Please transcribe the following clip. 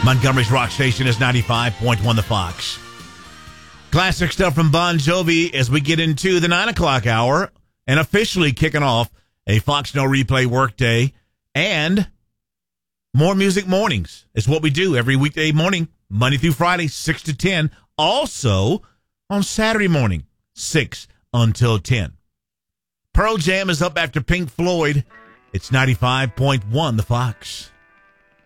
Montgomery's rock station is 95.1 The Fox. Classic stuff from Bon Jovi as we get into the 9 o'clock hour and officially kicking off a Fox No Replay workday. And more music mornings is what we do every weekday morning, Monday through Friday, 6 to 10. Also on Saturday morning, 6 until 10. Pearl Jam is up after Pink Floyd. It's 95.1 The Fox.